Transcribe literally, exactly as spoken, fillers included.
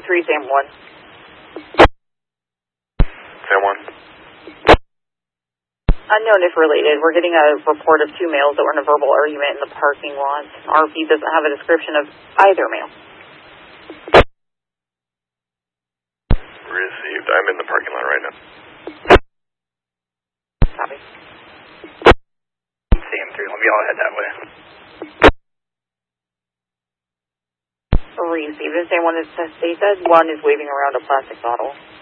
three, Sam one. Sam one. Unknown if related. We're getting a report of two males that were in a verbal argument in the parking lot. Our feed doesn't have a description of either male. Received. I'm in the parking lot right now. Copy. Sam three, let me all head that way. Received. Sam one is, they said one is waving around a plastic bottle.